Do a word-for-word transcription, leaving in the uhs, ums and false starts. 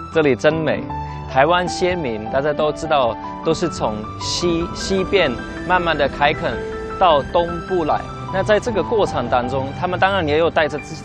这里真美。台湾先民大家都知道，都是从西西边慢慢的开垦到东部来。那在这个过程当中，他们当然也有带着自